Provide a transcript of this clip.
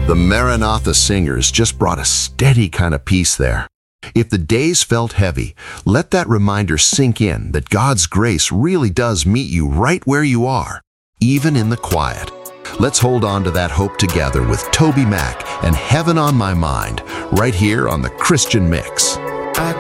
The Maranatha Singers just brought a steady kind of peace there. If the days felt heavy, let that reminder sink in that God's grace really does meet you right where you are, even in the quiet. Let's hold on to that hope together with Toby Mac and Heaven on My Mind, right here on the Christian Mix.